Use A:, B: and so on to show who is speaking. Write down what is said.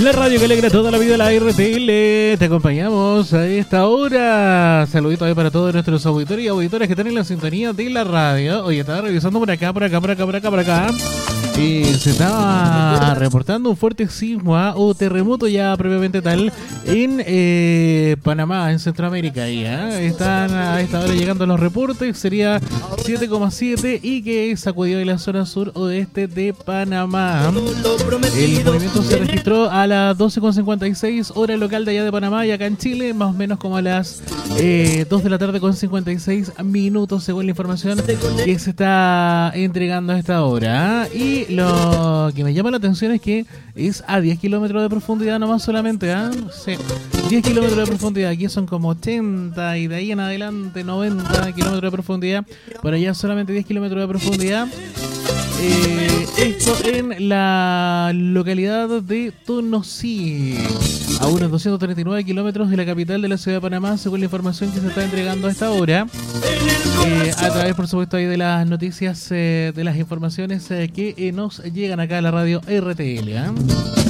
A: La radio que alegra toda la vida, la RTL. Te acompañamos a esta hora. Saludito ahí para todos nuestros auditores y auditoras que están en la sintonía de la radio. Oye, estaba revisando por acá. Y se estaba reportando un fuerte sismo o terremoto ya previamente tal en Panamá, en Centroamérica. Están a esta hora llegando los reportes. Sería 7,7 y que sacudió de la zona sur oeste de Panamá. El movimiento se registró a las 12,56 hora local de allá de Panamá y acá en Chile, más o menos como a las 2 de la tarde con 56 minutos según la información que se está entregando a esta hora. Y lo que me llama la atención es que es a 10 kilómetros de profundidad nomás solamente, sí, 10 kilómetros de profundidad. Aquí son como 80 y de ahí en adelante 90 kilómetros de profundidad. Por allá solamente 10 kilómetros de profundidad. Esto en la localidad de Tonosí, a unos 239 kilómetros de la capital de la ciudad de Panamá, según la información que se está entregando a esta hora, a través, por supuesto, ahí de las noticias, de las informaciones que nos llegan acá a la radio RTL.